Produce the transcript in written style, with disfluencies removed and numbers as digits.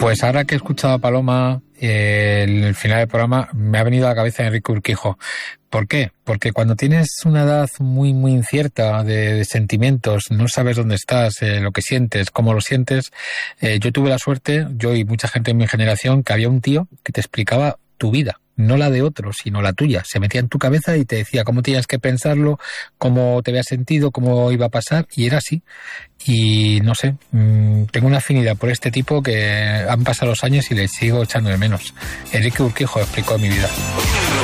Pues ahora que he escuchado a Paloma, el final del programa, me ha venido a la cabeza Enrique Urquijo. ¿Por qué? Porque cuando tienes una edad muy, muy incierta de sentimientos, no sabes dónde estás, lo que sientes, cómo lo sientes. Yo tuve la suerte, yo y mucha gente en mi generación, que había un tío que te explicaba tu vida. No la de otros, sino la tuya. Se metía en tu cabeza y te decía cómo tenías que pensarlo, cómo te habías sentido, cómo iba a pasar, y era así. Y no sé, tengo una afinidad por este tipo que han pasado los años y le sigo echando de menos. Enrique Urquijo explicó mi vida.